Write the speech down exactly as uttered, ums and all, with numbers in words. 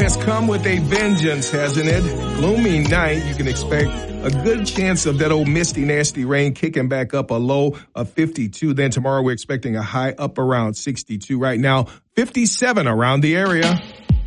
has come with a vengeance, hasn't it? Gloomy night. You can expect a good chance of that old misty, nasty rain kicking back up, a low of fifty-two. Then tomorrow we're expecting a high up around sixty-two. Right now, fifty-seven around the area.